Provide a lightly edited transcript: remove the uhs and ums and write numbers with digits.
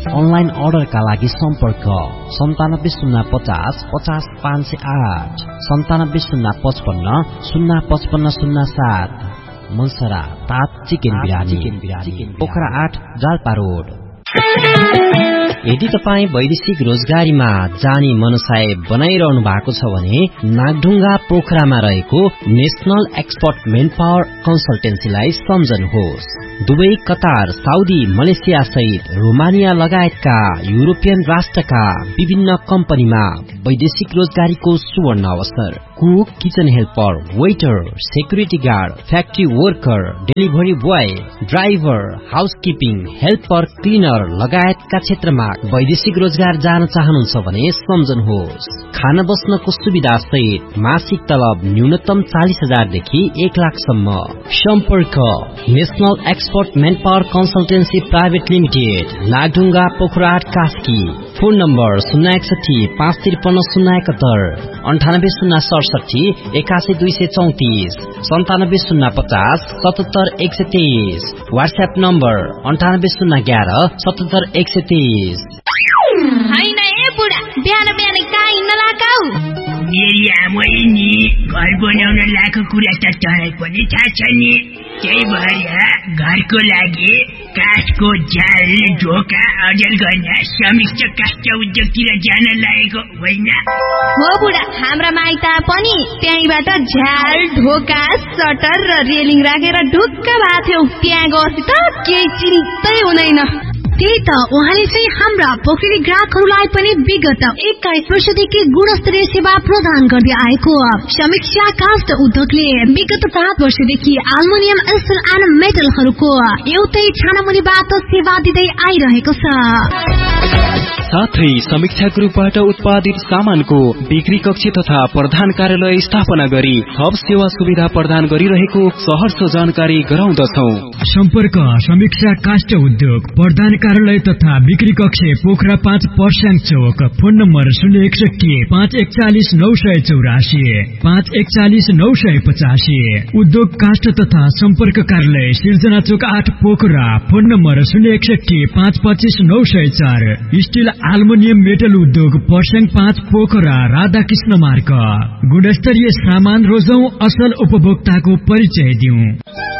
Online अर्डरका लागि सम्पर्क 9705050508 9705505507। मनसरा तात चिकन बिरानी पोखरा 8 जाल्पा रोड। यदि तपाईँ वैदेशिक रोजगारीमा जाने मनसाय बनाइरहनु भएको छ भने नागढुङ्गा पोखरामा रहेको national expert main power कन्सल्टेन्सीलाई सम्झनुहोस्। Dubai, Qatar, Saudi, Malaysia सहित रोमानिया लगायतका युरोपियन राष्ट्रका विभिन्न कम्पनीमा वैदेशिक रोजगारीको सुवर्ण अवसर। Cook, kitchen helper, waiter, security guard, factory worker, delivery boy, driver, housekeeping, helper, cleaner लगायतका क्षेत्रमा वैदेशिक रोजगार जान चाहनुहुन्छ भने सम्झनुहोस्। खाना बस्नको सुविधा सहित मासिक तलब न्यूनतम 40,000 देखि 1 लाखसम्म। सम्पर्क national expert main power consultancy private limited, Nagdhunga, Pokhara 8 Kaski. Phone number 061 553 071 98 067 81234 97 123। WhatsApp number 98 011 77 123। हैन ए बुढा, बिहान बिहान कहाँ हिँड्न लागाउ? मेरी आमै नि घर बनाउन लाको कुरा त तँलाई पनि थाहा छ नि। त्यही भएर घरको लागि काठको जाल ढोका अर्जन गर्न समिष्ट काष्ठ उद्योगतिर जान लागेको होइन हो बुढा? हाम्रा माइता पनि त्यहीबाट झ्याल, ढोका, सटर र रेलिङ राखेर ढुक्क भएको थियौ। त्यहाँ गएपछि त केही चिन्तै हुँदैन। त्यही त उहाँले चाहिँ हाम्रा पोखरी ग्राहकहरूलाई पनि विगत 21 वर्षदेखि गुणस्तरीय सेवा प्रदान गर्दै आएको समीक्षा काष्ठ उद्योगले विगत 7 वर्षदेखि एल्युमिनियम, स्टिल एन्ड मेटलहरूको एउटै छानामुनिबाट सेवा दिँदै आइरहेको छ। साथै समीक्षा ग्रुपबाट उत्पादित सामानको बिक्री कक्ष तथा प्रधान कार्यालय स्थापना गरी हब सेवा सुविधा प्रदान गरिरहेको सहर्ष जानकारी गराउँदछौ। सम्पर्क समीक्षा काष्ठ उद्योग, प्रधान कार्यालय तथा बिक्री कक्ष, पोखरा 5 पर्स्याङ चौक। Phone number 061 541 984 541 985। उद्योग काष्ठ तथा सम्पर्क कार्यालय सिर्जना चौक 8 Pokhara. Phone number 061 525 904। Still aluminium metal उद्योग पर्स्याङ 5 पोखरा, राधाकृष्ण मार्ग। गुणस्तरीय सामान रोजौं, असल उपभोक्ताको परिचय दिउँ।